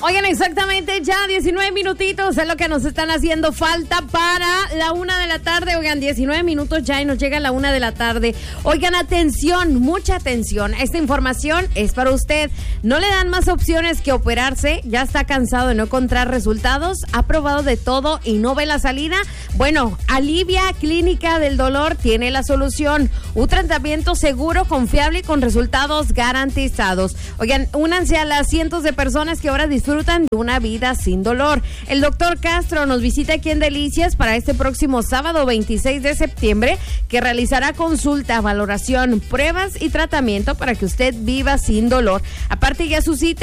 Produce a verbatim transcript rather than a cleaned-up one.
Oigan, exactamente ya diecinueve minutitos es lo que nos están haciendo falta para la una de la tarde. Oigan, diecinueve minutos ya y nos llega a la una de la tarde. Oigan, atención, mucha atención. Esta información es para usted. No le dan más opciones que operarse. Ya está cansado de no encontrar resultados. Ha probado de todo y no ve la salida. Bueno, Alivia Clínica del Dolor tiene la solución. Un tratamiento seguro, confiable y con resultados garantizados. Oigan, únanse a las cientos de personas que ahora disfrutan de una vida sin dolor. El doctor Castro nos visita aquí en Delicias para este próximo sábado veintiséis de septiembre, que realizará consulta, valoración, pruebas y tratamiento para que usted viva sin dolor. Aparte ya su cita